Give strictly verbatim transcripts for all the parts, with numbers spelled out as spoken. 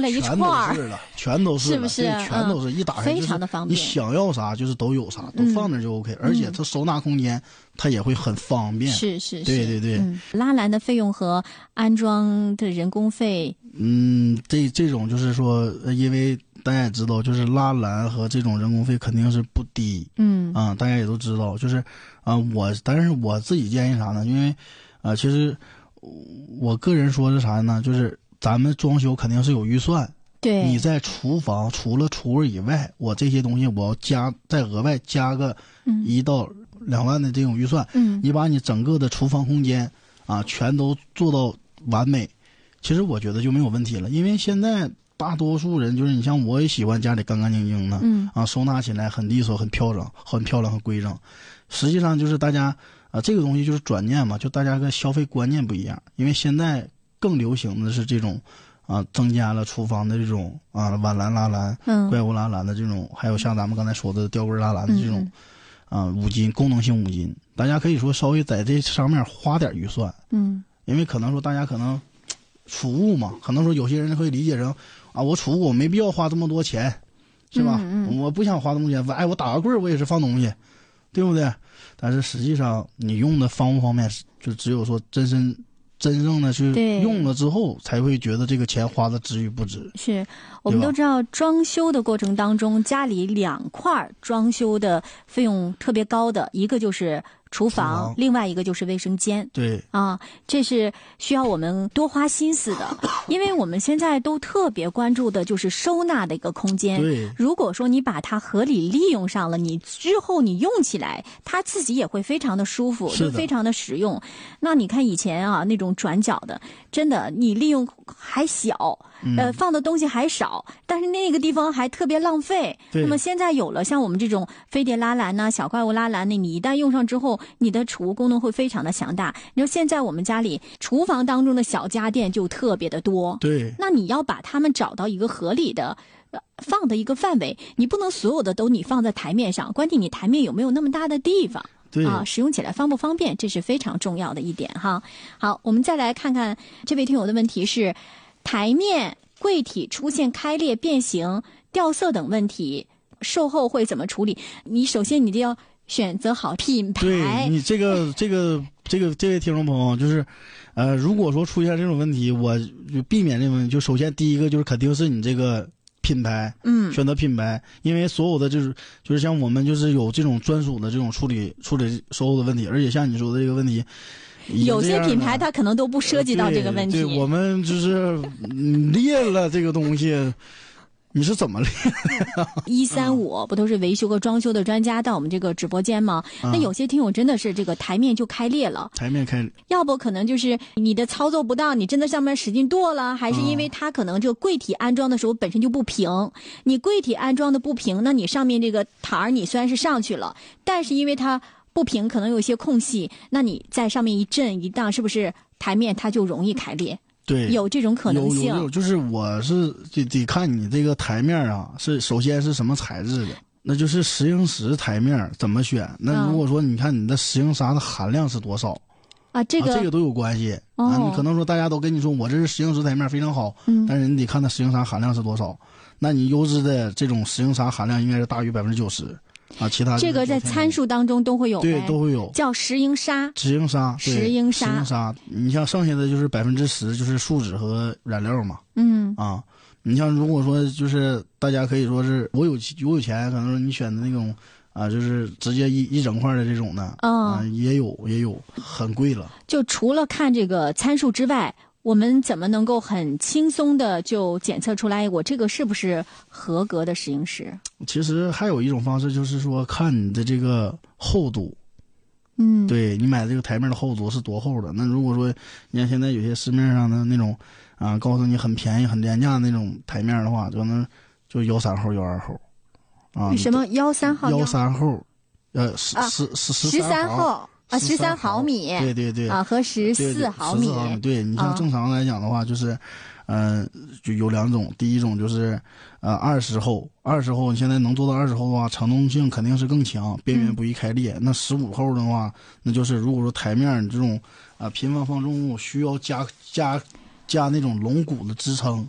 了一串儿， 全都是了，全都是了， 是不是？ 全都是、嗯、一打开、就是、 非常的方便， 你想要啥就是都有啥，都放那就 OK，、嗯、而且它收纳空间它也会很方便。 是是是， 对对对。 嗯、拉篮的费用和安装的人工费， 嗯，这这种就是说，因为大家也知道，就是拉篮和这种人工费肯定是不低。 嗯啊、呃，大家也都知道，就是啊、呃，我但是我自己建议啥呢？因为啊、呃，其实我个人说是啥呢？就是咱们装修肯定是有预算。 对， 你在厨房除了橱柜以外，我这些东西我要加再额外加个一到两万的这种预算。 嗯， 你把你整个的厨房空间啊全都做到完美，其实我觉得就没有问题了。因为现在大多数人就是你像我也喜欢家里干干净净的， 嗯啊，收纳起来很利索、很漂亮、很漂亮、很规整。实际上就是大家啊，这个东西就是转念嘛，就大家的消费观念不一样。因为现在更流行的是这种。啊，增加了厨房的这种啊碗篮拉篮、 嗯、 怪物拉篮的这种，还有像咱们刚才说的吊柜拉篮的这种，嗯、啊五金功能性五金，大家可以说稍微在这上面花点预算， 嗯， 因为可能说大家可能储物嘛，可能说有些人会理解成啊我储物我没必要花这么多钱，是吧？ 嗯嗯、 我不想花这么多钱，哎我打个柜我也是放东西，对不对？但是实际上你用的方不方便，就只有说真身。真正的去用了之后，才会觉得这个钱花的值与不值。 是我们都知道，装修的过程当中，家里两块装修的费用特别高的，一个就是厨房， 厨房另外一个就是卫生间。 对啊，这是需要我们多花心思的，因为我们现在都特别关注的就是收纳的一个空间。 对， 如果说你把它合理利用上了，你之后你用起来，它自己也会非常的舒服，就非常的实用。那你看以前啊那种转角的，真的你利用还小， 嗯、 呃，放的东西还少，但是那个地方还特别浪费。那么现在有了像我们这种飞碟拉篮呐、小怪物拉篮呢，你一旦用上之后，你的储物功能会非常的强大。你说现在我们家里厨房当中的小家电就特别的多， 对， 那你要把它们找到一个合理的呃放的一个范围，你不能所有的都你放在台面上，关键你台面有没有那么大的地方。 对啊，使用起来方不方便，这是非常重要的一点哈。好，我们再来看看这位听友的问题是：台面柜体出现开裂、变形、掉色等问题，售后会怎么处理？你首先你就要选择好品牌。 对你这个这个这个这位听众朋友，就是，呃，如果说出现这种问题，我就避免这个问题。就首先第一个就是肯定是你这个。品牌， 嗯， 选择品牌，因为所有的就是就是像我们就是有这种专属的这种处理处理售后的问题，而且像你说的这个问题， 有些品牌它可能都不涉及到这个问题。 对，对我们就是列了这个东西。你是怎么练的？ 一三五不都是维修和装修的专家到我们这个直播间吗？ 嗯、 那有些听友真的是这个台面就开裂了， 台面开裂， 要不可能就是你的操作不当，你真的上面使劲剁了，还是因为它可能这个柜体安装的时候本身就不平，嗯、你柜体安装的不平，那你上面这个台儿你虽然是上去了，但是因为它不平，可能有一些空隙，那你在上面一震一荡，是不是台面它就容易开裂？ 对， 有这种可能性。 有有有，就是我是得得看你这个台面啊，是首先是什么材质的，那就是石英石台面怎么选。那如果说你看你的石英砂的含量是多少啊，这个、 啊、这个都有关系、 哦、 啊。你可能说大家都跟你说我这是石英石台面非常好， 嗯， 但是你得看它石英砂含量是多少。那你优质的这种石英砂含量应该是大于百分之九十。啊，其他这个在参数当中都会有， 对，都会有， 叫石英砂， 石英砂， 石英砂， 石英砂。你像剩下的就是百分之十，就是树脂和染料嘛。 嗯啊，你像如果说就是大家可以说是我有我有钱，可能说你选的那种啊，就是直接一一整块的这种的， 哦、 啊，也有也有，很贵了。 就除了看这个参数之外，我们怎么能够很轻松的就检测出来我这个是不是合格的石英石？ 其实还有一种方式，就是说看你的这个厚度。 嗯， 对，你买的这个台面的厚度是多厚的？那如果说你看现在有些市面上的那种啊，告诉你很便宜很廉价的那种台面的话，就能就幺三厚幺二厚啊。 什么幺三号？ 幺三厚，呃十十十十三厚。啊，十三毫米， 对对对， 啊，和十四毫米， 对，你像正常来讲的话，啊、就是，嗯、呃，就有两种，第一种就是，呃，二十厚，二十厚，你现在能做到二十厚的话，承重性肯定是更强，边缘不易开裂。嗯、那十五厚的话，那就是如果说台面这种啊、呃、频繁放重物需要加加加那种龙骨的支撑， 嗯，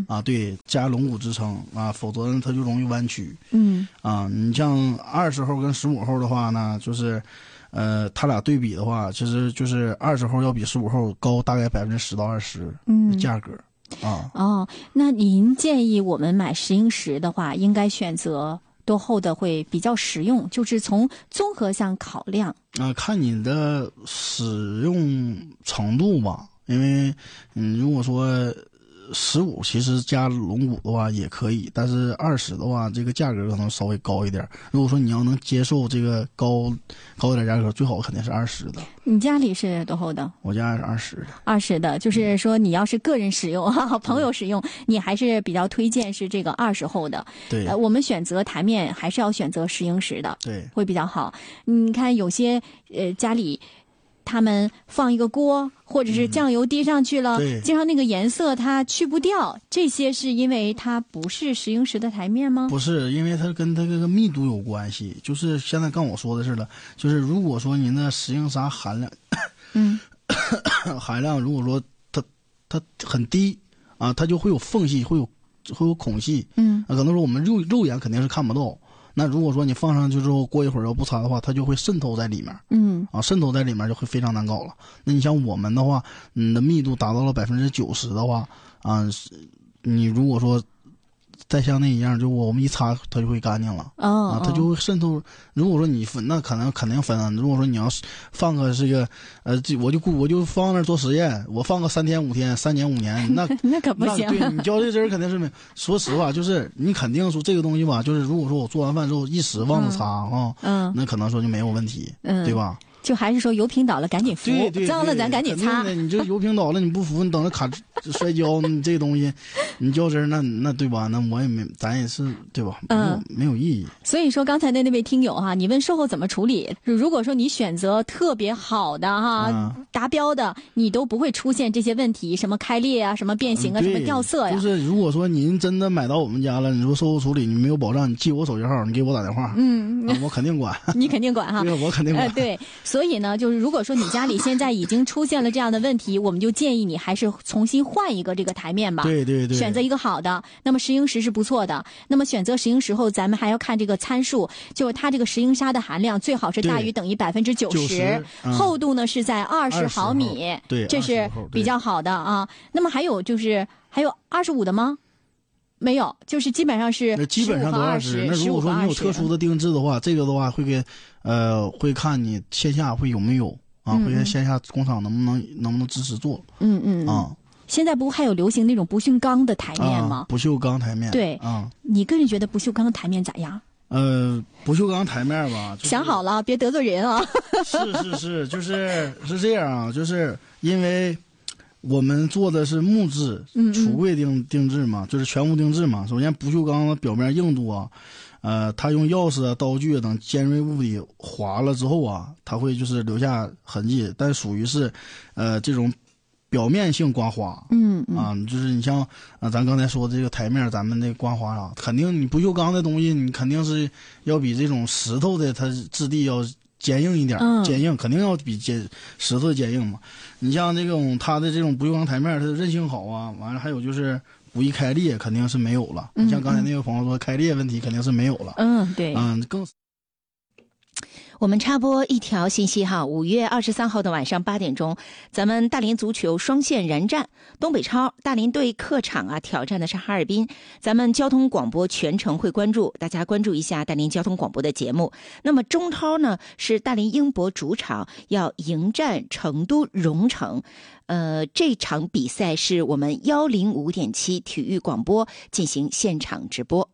嗯啊，对，加龙骨支撑啊，否则它就容易弯曲。 嗯啊，你像二十后跟十五后的话呢，就是，呃，它俩对比的话，其实就是二十后要比十五后高大概百分之十到二十， 嗯， 价格。啊哦，那您建议我们买石英石的话，应该选择多厚的会比较实用？就是从综合项考量啊、呃，看你的使用程度吧。因为，嗯，如果说十五其实加龙骨的话也可以，但是二十的话，这个价格可能稍微高一点。如果说你要能接受这个高高一点价格，最好肯定是二十的。 你家里是多厚的？ 我家是二十的。 二十的，就是说你要是个人使用哈、嗯，朋友使用，你还是比较推荐是这个二十厚的。 对， 呃，我们选择台面还是要选择石英石的， 对， 会比较好。你看有些呃家里。他们放一个锅，或者是酱油滴上去了， 嗯、 经常那个颜色它去不掉，这些是因为它不是石英石的台面吗？ 不是，因为它跟它这个密度有关系。就是现在跟我说的似的，就是如果说您的石英砂含量， 嗯， 含量如果说它它很低啊，它就会有缝隙，会有会有孔隙， 嗯， 啊，可能说我们肉肉眼肯定是看不到。那如果说你放上去之后，过一会儿要不擦的话，它就会渗透在里面， 嗯， 啊，渗透在里面就会非常难搞了。那你像我们的话，你的密度达到了百分之九十的话，啊，你如果说再像那一样，就我们一擦它就会干净了， 哦， 啊，它就会渗透。如果说你分，那可能肯定分啊。如果说你要是放个这个，呃，我就我就放那儿做实验，我放个三天五天、三年五年，那那可不行。 对你浇这针肯定是没。说实话，就是你肯定说这个东西吧，就是如果说我做完饭之后一时忘了擦啊， 嗯， 那可能说就没有问题， 嗯， 对吧？ 就还是说油瓶倒了赶紧扶， 对对， 脏了咱赶紧擦。 你这油瓶倒了你不扶，你等着卡摔跤，你这东西你较真那那对吧？那我也没，咱也是对吧？没有、嗯、没有意义。 所以说刚才的那位听友哈、啊，你问售后怎么处理？如果说你选择特别好的哈、 嗯、 达标的，你都不会出现这些问题，什么开裂啊，什么变形啊， 嗯、 什么掉色呀。 就是如果说您真的买到我们家了，你说售后处理你没有保障，你记我手机号，你给我打电话， 嗯， 啊、我肯定管。 你肯定管哈？ 对，我肯定管。 呃、对，所以呢，就是如果说你家里现在已经出现了这样的问题，我们就建议你还是重新换一个这个台面吧。 对对对， 选择一个好的。那么石英石是不错的。那么选择石英石后，咱们还要看这个参数，就是它这个石英砂的含量最好是大于等于百分之九十，厚度呢是在二十毫米， 对， 这是比较好的啊。那么还有就是还有二十五的吗？没有，就是基本上是基本上都二十。那如果说你有特殊的定制的话，这个的话会给呃会看你线下会有没有啊， 嗯、 会看线下工厂能不能能不能支持做。 嗯嗯啊， 现在不还有流行那种不锈钢的台面吗？ 啊、不锈钢台面。 对啊， 你个人觉得不锈钢台面咋样？ 呃，不锈钢台面吧，就是、 想好了，别得罪人啊。 是是是，就是是这样啊，就是因为。我们做的是木质橱柜定定制嘛，就是全屋定制嘛。首先，不锈钢的表面硬度啊，呃，它用钥匙啊、刀具等尖锐物体划了之后啊，它会就是留下痕迹，但属于是，呃，这种表面性刮花。 嗯啊，就是你像啊，咱刚才说的这个台面，咱们那刮花啊，肯定你不锈钢的东西，你肯定是要比这种石头的它质地要坚硬一点， 嗯、 坚硬肯定要比坚石头的坚硬嘛。你像这种它的这种不锈钢台面，它的韧性好啊，完了还有就是不易开裂，肯定是没有了。 嗯、 像刚才那位朋友说开裂问题肯定是没有了。 嗯，对， 嗯，更。 我们插播一条信息哈，五月二十三号的晚上八点钟，咱们大连足球双线燃战，东北超大连队客场啊挑战的是哈尔滨，咱们交通广播全程会关注，大家关注一下大连交通广播的节目。那么中超呢是大连英博主场要迎战成都蓉城，呃，这场比赛是我们幺零五点七体育广播进行现场直播。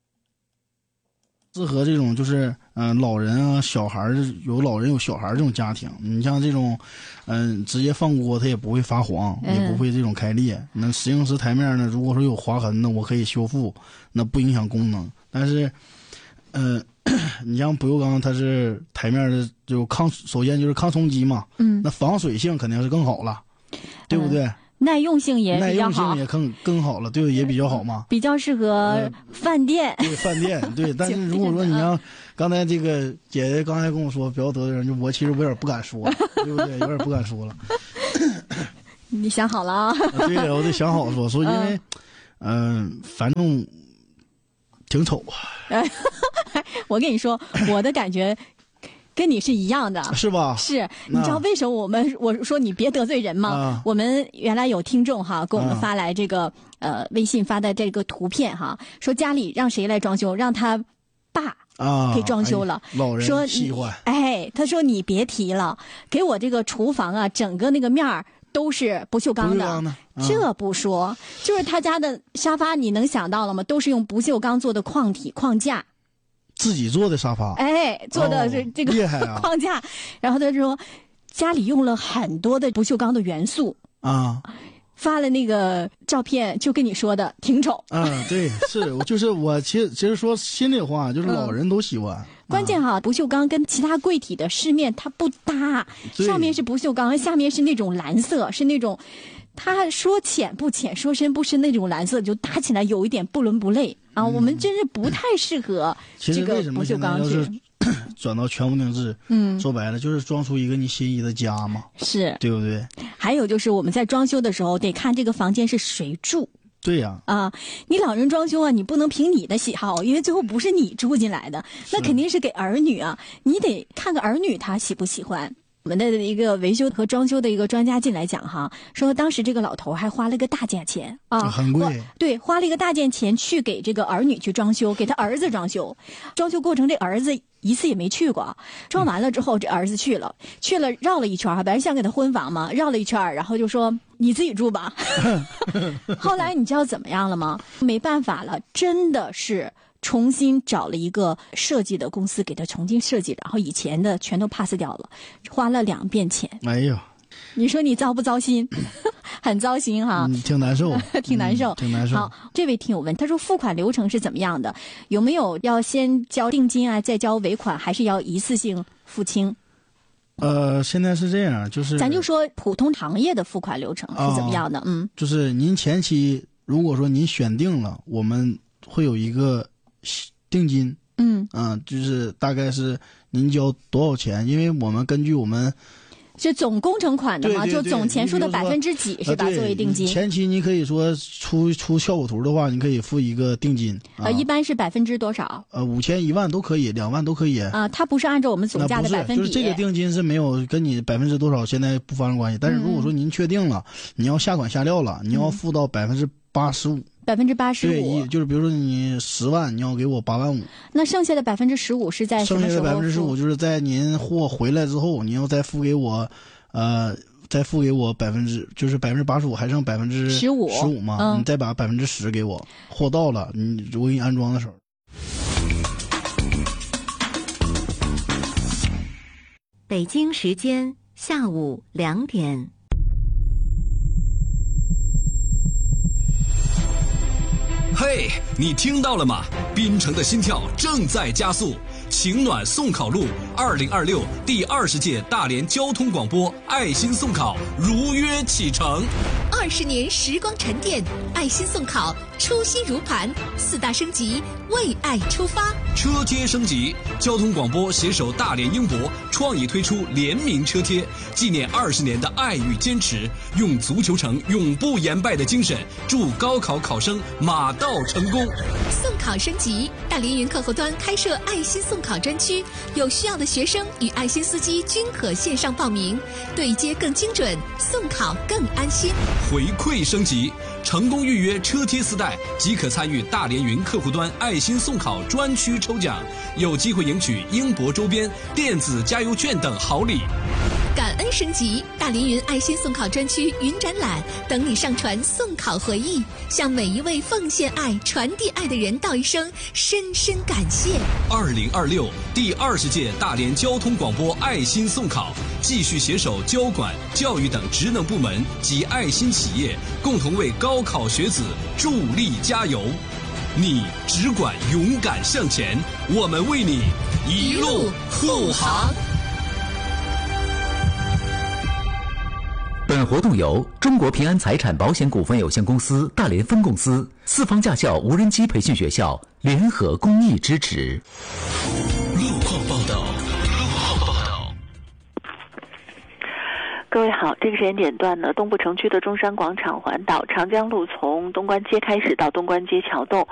适合这种就是嗯、呃、老人啊小孩有老人有小孩这种家庭，你像这种嗯、呃、直接放锅它也不会发黄， 嗯、 也不会这种开裂。那石英石台面呢，如果说有划痕呢，我可以修复，那不影响功能。但是呃你像不锈钢它是台面的就抗，首先就是抗冲击嘛， 嗯， 那防水性肯定是更好了，对不对？ 嗯耐用性也比较好， 耐用性也更更好了，对，也比较好嘛， 比较适合饭店。 呃、对，饭店对。但是如果说你像刚才这个姐姐刚才跟我说不要得罪人，就我其实我有点不敢说，对不对？有点不敢说了。 你想好了啊？ 对，我得想好说说，因为嗯、呃，反正挺丑。 我跟你说，我的感觉跟你是一样的， 是吧？ 是，你知道为什么我们我说你别得罪人吗？ 啊、 我们原来有听众哈给我们发来这个、啊、呃微信发的这个图片哈，说家里让谁来装修，让他爸啊给装修了， 哎、老人喜欢。 哎，他说你别提了，给我这个厨房啊，整个那个面儿都是不锈钢的。 不啊、这不说，就是他家的沙发，你能想到了吗？都是用不锈钢做的框体框架。 自己做的沙发， 哎，做的是这个、 哦厉害啊、 框架，然后他说家里用了很多的不锈钢的元素啊， 发了那个照片，就跟你说的挺丑。 嗯，对，是，就是我其实其实说心里话，就是老人都喜欢。嗯、 关键哈，不锈钢跟其他柜体的饰面它不搭，上面是不锈钢，下面是那种蓝色，是那种。他说浅不浅，说深不深那种蓝色，就搭起来有一点不伦不类啊！嗯、我们真是不太适合这个不锈钢去。 转到全屋定制，嗯，说白了就是装出一个你心仪的家嘛， 是对不对？ 还有就是我们在装修的时候得看这个房间是谁住。 对呀、 啊，啊，你老人装修啊，你不能凭你的喜好，因为最后不是你住进来的，那肯定是给儿女啊，你得看看儿女他喜不喜欢。我们的一个维修和装修的一个专家进来讲哈，说当时这个老头还花了个大价钱啊， 很贵， 对，花了一个大价钱去给这个儿女去装修，给他儿子装修，装修过程这儿子一次也没去过，装完了之后这儿子去了，去了绕了一圈，本来想给他婚房嘛，绕了一圈，然后就说你自己住吧。后来你知道怎么样了吗？没办法了，真的是。重新找了一个设计的公司给他重新设计，然后以前的全都 pass 掉了，花了两遍钱。 哎呦， 你说你糟不糟心？很糟心哈， 嗯、挺难受， 挺难受、 嗯，挺难受。 好，这位听友问，他说付款流程是怎么样的？有没有要先交定金啊，再交尾款，还是要一次性付清？ 呃，现在是这样，就是咱就说普通行业的付款流程是怎么样的？哦、嗯， 就是您前期如果说您选定了，我们会有一个。定金， 嗯啊，就是大概是您交多少钱？因为我们根据我们是总工程款的嘛， 对对对就总钱数的百分之几是吧？ 啊、 作为定金。 前期你可以说出出效果图的话，你可以付一个定金。 呃，啊、一般是百分之多少？ 呃，五千、一万都可以，两万都可以。 啊，它不是按照我们总价的百分比。 就是这个定金是没有跟你百分之多少现在不发生关系。但是如果说您确定了，嗯、你要下款下料了，你要付到百分之八十五。 百分之八十五， 对，就是比如说你十万，你要给我八万五， 那剩下的百分之十五是在什么时候付？ 剩下的百分之十五就是在您货回来之后，你要再付给我，呃，再付给我百分之，就是百分之八十五，还剩百分之十五， 十五嘛， 嗯、 你再把百分之十给我，货到了，你我给你安装的时候。 北京时间下午两点。 嘿， hey, 你听到了吗？滨城的心跳正在加速，晴暖送考路二零二六第二十届大连交通广播爱心送考如约启程。 二十年时光沉淀，爱心送考初心如磐，四大升级，为爱出发。 车贴升级，交通广播携手大连英博创意推出联名车贴，纪念二十年的爱与坚持，用足球城永不言败的精神，祝高考考生马到成功。 送考升级，大连云客户端开设爱心送考专区，有需要的学生与爱心司机均可线上报名，对接更精准，送考更安心。 回馈升级，成功预约车贴四袋即可参与大连云客户端爱心送考专区抽奖，有机会赢取英博周边、电子加油券等好礼。 感恩升级，大连云爱心送考专区云展览等你上传送考回忆，向每一位奉献爱、传递爱的人道一声深深感谢。 二零二六第二十届大连交通广播爱心送考，继续携手交管、教育等职能部门及爱心企业，共同为高考学子助力加油。你只管勇敢向前，我们为你一路护航。 本活动由中国平安财产保险股份有限公司大连分公司、四方驾校无人机培训学校联合公益支持。 路况报道。 各位好，这个时间点段呢，东部城区的中山广场环岛，长江路从东关街开始到东关街桥洞，